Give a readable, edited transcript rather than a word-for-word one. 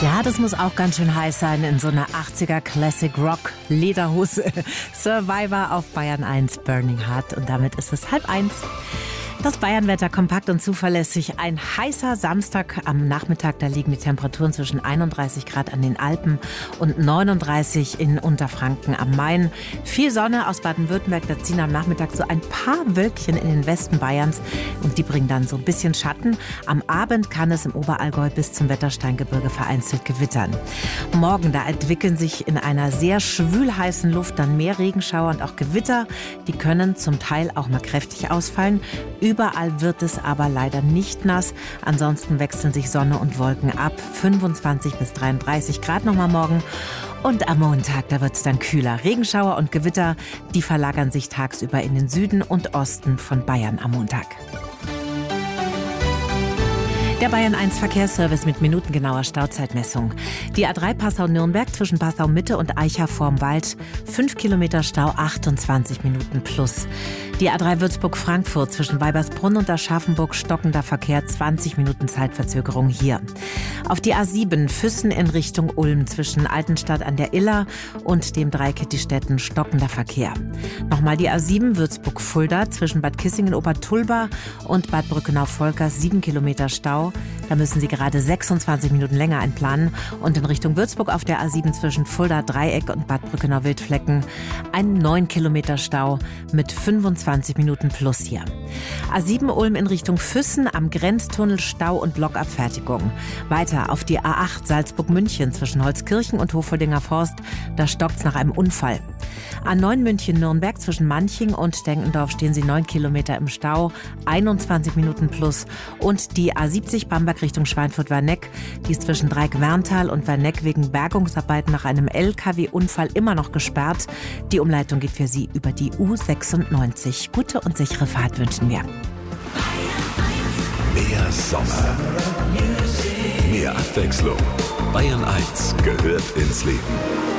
Ja, das muss auch ganz schön heiß sein in so einer 80er Classic Rock Lederhose. Survivor auf Bayern 1 Burning Heart und damit ist es 12:30. Das Bayernwetter kompakt und zuverlässig. Ein heißer Samstag am Nachmittag, da liegen die Temperaturen zwischen 31 Grad an den Alpen und 39 in Unterfranken am Main. Viel Sonne aus Baden-Württemberg, da ziehen am Nachmittag so ein paar Wölkchen in den Westen Bayerns und die bringen dann so ein bisschen Schatten. Am Abend kann es im Oberallgäu bis zum Wettersteingebirge vereinzelt gewittern. Morgen, da entwickeln sich in einer sehr schwülheißen Luft dann mehr Regenschauer und auch Gewitter. Die können zum Teil auch mal kräftig ausfallen. Überall wird es aber leider nicht nass. Ansonsten wechseln sich Sonne und Wolken ab. 25 bis 33 Grad nochmal morgen. Und am Montag, da wird es dann kühler. Regenschauer und Gewitter, die verlagern sich tagsüber in den Süden und Osten von Bayern am Montag. Der Bayern 1 Verkehrsservice mit minutengenauer Stauzeitmessung. Die A3 Passau-Nürnberg zwischen Passau-Mitte und Eicha vorm Wald. 5 Kilometer Stau, 28 Minuten plus. Die A3 Würzburg-Frankfurt zwischen Weibersbrunn und Aschaffenburg stockender Verkehr, 20 Minuten Zeitverzögerung hier. Auf die A7 Füssen in Richtung Ulm zwischen Altenstadt an der Iller und dem Dreieck Städten stockender Verkehr. Nochmal die A7 Würzburg-Fulda zwischen Bad Kissingen-Obertulba und Bad Brückenau-Volkers, 7 Kilometer Stau. Da müssen Sie gerade 26 Minuten länger einplanen. Und in Richtung Würzburg auf der A7 zwischen Fulda Dreieck und Bad Brückenau-Wildflecken ein 9 Kilometer Stau mit 25 Minuten plus hier. A7 Ulm in Richtung Füssen am Grenztunnel Stau und Blockabfertigung. Weiter auf die A8 Salzburg-München zwischen Holzkirchen und Hofoldinger Forst. Da stockt's nach einem Unfall. A9 München-Nürnberg zwischen Manching und Denkendorf stehen Sie 9 Kilometer im Stau, 21 Minuten plus. Und die A70 Bamberg Richtung Schweinfurt-Werneck, die ist zwischen Dreieck-Werntal und Werneck wegen Bergungsarbeiten nach einem LKW-Unfall immer noch gesperrt. Die Umleitung geht für Sie über die U96. Gute und sichere Fahrt wünschen wir. Mehr Sommer, mehr Abwechslung. Bayern 1 gehört ins Leben.